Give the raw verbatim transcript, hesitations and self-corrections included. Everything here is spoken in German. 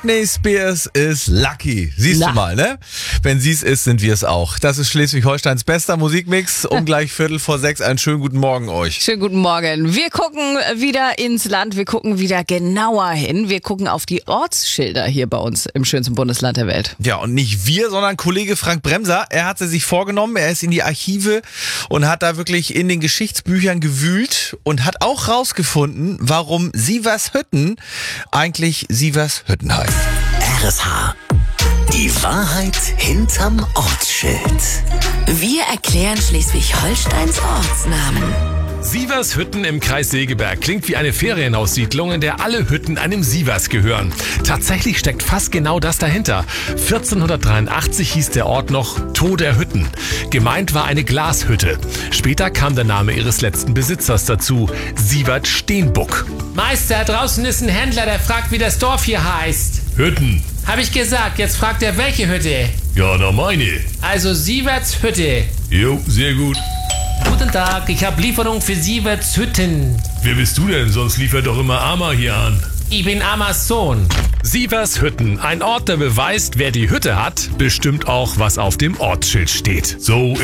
Britney Spears ist lucky. Siehst Na. du mal, ne? Wenn sie es ist, sind wir es auch. Das ist Schleswig-Holsteins bester Musikmix. Um gleich Viertel vor sechs. Einen schönen guten Morgen euch. Schönen guten Morgen. Wir gucken wieder ins Land. Wir gucken wieder genauer hin. Wir gucken auf die Ortsschilder hier bei uns im schönsten Bundesland der Welt. Ja, und nicht wir, sondern Kollege Frank Bremser. Er hat sie sich vorgenommen. Er ist in die Archive und hat da wirklich in den Geschichtsbüchern gewühlt und hat auch rausgefunden, warum Sievershütten eigentlich Sievershütten heißt. R S H. Die Wahrheit hinterm Ortsschild. Wir erklären Schleswig-Holsteins Ortsnamen. Sievershütten im Kreis Segeberg klingt wie eine Ferienhaussiedlung, in der alle Hütten einem Sievers gehören. Tatsächlich steckt fast genau das dahinter. vierzehnhundertdreiundachtzig hieß der Ort noch Tor der Hütten. Gemeint war eine Glashütte. Später kam der Name ihres letzten Besitzers dazu, Sievert Steenbuck. Meister, draußen ist ein Händler, der fragt, wie das Dorf hier heißt. Hütten. Hab ich gesagt, jetzt fragt er, welche Hütte? Ja, na meine. Also Sieverts Hütte. Jo, sehr gut. Guten Tag, ich habe Lieferung für Sieverts Hütten. Wer bist du denn? Sonst liefert doch immer Ama hier an. Ich bin Amas Sohn. Sievershütten, ein Ort, der beweist, wer die Hütte hat, bestimmt auch, was auf dem Ortsschild steht. So